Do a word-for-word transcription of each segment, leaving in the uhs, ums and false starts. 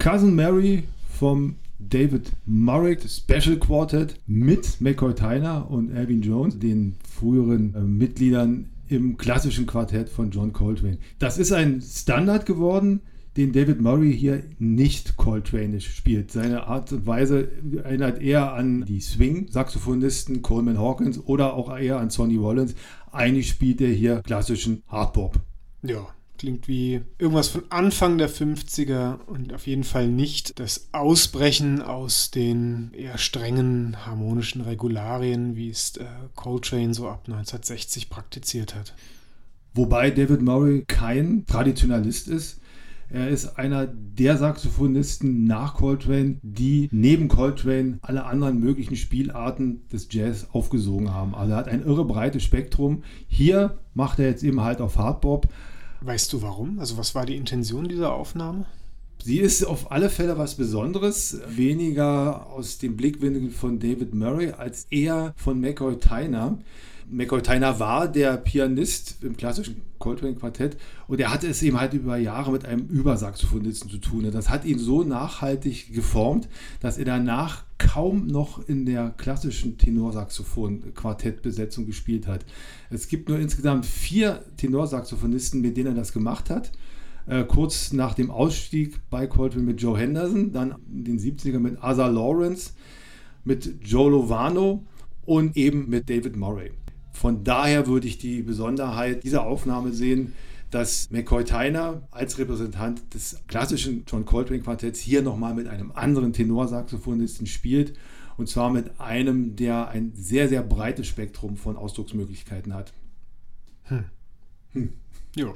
Cousin Mary vom David Murray Special Quartet mit McCoy Tyner und Elvin Jones, den früheren äh, Mitgliedern im klassischen Quartett von John Coltrane. Das ist ein Standard geworden, den David Murray hier nicht Coltrane-isch spielt. Seine Art und Weise erinnert eher an die Swing-Saxophonisten Coleman Hawkins oder auch eher an Sonny Rollins. Eigentlich spielt er hier klassischen Hardbop. Ja, klingt wie irgendwas von Anfang der fünfziger und auf jeden Fall nicht das Ausbrechen aus den eher strengen harmonischen Regularien, wie es äh, Coltrane so ab neunzehnhundertsechzig praktiziert hat. Wobei David Murray kein Traditionalist ist. Er ist einer der Saxophonisten nach Coltrane, die neben Coltrane alle anderen möglichen Spielarten des Jazz aufgesogen haben. Also er hat ein irre breites Spektrum. Hier macht er jetzt eben halt auf Hardbop. Weißt du warum? Also was war die Intention dieser Aufnahme? Sie ist auf alle Fälle was Besonderes, weniger aus dem Blickwinkel von David Murray als eher von McCoy Tyner. McCoy Tyner war der Pianist im klassischen Coltrane-Quartett und er hatte es eben halt über Jahre mit einem Übersaxophonisten zu tun. Das hat ihn so nachhaltig geformt, dass er danach kaum noch in der klassischen Tenorsaxophon-Quartettbesetzung gespielt hat. Es gibt nur insgesamt vier Tenorsaxophonisten, mit denen er das gemacht hat. Äh, kurz nach dem Ausstieg bei Coltrane mit Joe Henderson, dann in den siebzigern mit Asa Lawrence, mit Joe Lovano und eben mit David Murray. Von daher würde ich die Besonderheit dieser Aufnahme sehen, dass McCoy Tyner als Repräsentant des klassischen John Coltrane Quartetts hier nochmal mit einem anderen Tenorsaxophonisten spielt. Und zwar mit einem, der ein sehr, sehr breites Spektrum von Ausdrucksmöglichkeiten hat. Hm. Hm. Jo.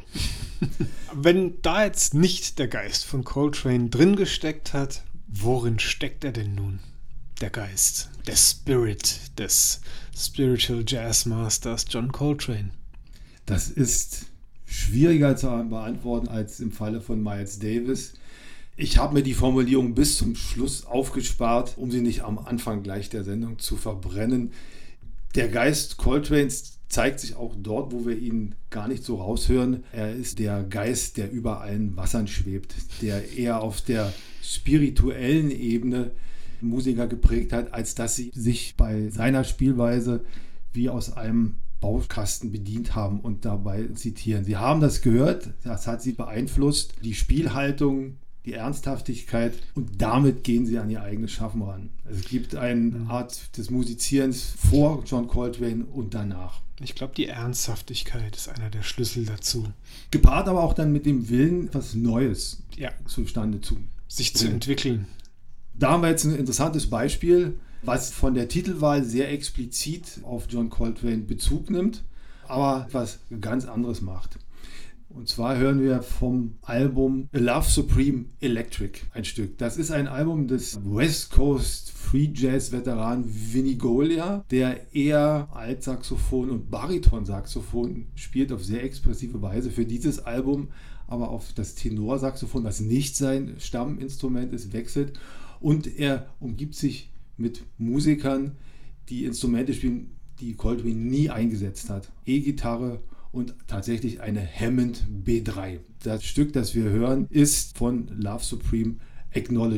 Wenn da jetzt nicht der Geist von Coltrane drin gesteckt hat, worin steckt er denn nun? Der Geist, der Spirit des Spiritual Jazz Masters John Coltrane. Das ist schwieriger zu beantworten als im Falle von Miles Davis. Ich habe mir die Formulierung bis zum Schluss aufgespart, um sie nicht am Anfang gleich der Sendung zu verbrennen. Der Geist Coltranes zeigt sich auch dort, wo wir ihn gar nicht so raushören. Er ist der Geist, der über allen Wassern schwebt, der eher auf der spirituellen Ebene Musiker geprägt hat, als dass sie sich bei seiner Spielweise wie aus einem Baukasten bedient haben und dabei zitieren. Sie haben das gehört, das hat sie beeinflusst, die Spielhaltung, die Ernsthaftigkeit und damit gehen sie an ihr eigenes Schaffen ran. Es gibt eine Art des Musizierens vor John Coltrane und danach. Ich glaube, die Ernsthaftigkeit ist einer der Schlüssel dazu. Gepaart aber auch dann mit dem Willen, etwas Neues ja. zustande zu sich zu entwickeln. Da haben wir jetzt ein interessantes Beispiel, was von der Titelwahl sehr explizit auf John Coltrane Bezug nimmt, aber etwas ganz anderes macht. Und zwar hören wir vom Album A Love Supreme Electric ein Stück. Das ist ein Album des West Coast Free Jazz Veteranen Vinnie Golia, der eher Altsaxophon und Baritonsaxophon spielt auf sehr expressive Weise. Für dieses Album aber auf das Tenorsaxophon, was nicht sein Stamminstrument ist, wechselt. Und er umgibt sich mit Musikern, die Instrumente spielen, die Coltrane nie eingesetzt hat. E-Gitarre und tatsächlich eine Hammond B drei. Das Stück, das wir hören, ist von Love Supreme Acknowledgement.